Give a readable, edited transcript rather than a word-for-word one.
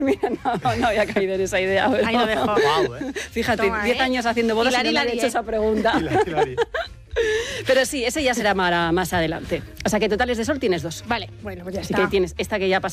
Mira, no había caído en esa idea. Pero... Ahí lo dejo. Guau, Fíjate, Toma, 10 años haciendo bodas y no me han hecho esa pregunta. Hilari. Pero sí, ese ya será para más adelante. O sea que totales de sol tienes 2. Vale, bueno, pues ya Así está. que tienes esta que ya pasa.